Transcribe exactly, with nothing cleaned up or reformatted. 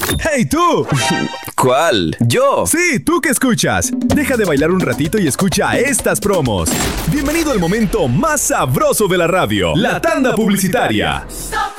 ¡Hey, tú! ¿Cuál? ¿Yo? Sí, tú que escuchas. Deja de bailar un ratito y escucha estas promos. Bienvenido al momento más sabroso de la radio, la tanda publicitaria.